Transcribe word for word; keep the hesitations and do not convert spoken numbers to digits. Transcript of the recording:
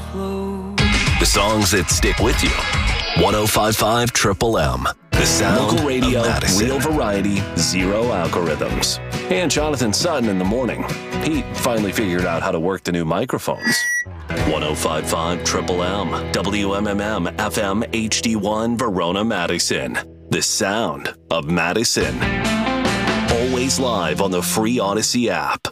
close. The songs that stick with you. one oh five point five Triple M. The sound Local radio, of Madison. real variety, zero algorithms. And Jonathan Sutton in the morning. He finally figured out how to work the new microphones. one oh five point five Triple M. W M M M F M H D one Verona, Madison. The sound of Madison. Always live on the free Odyssey app.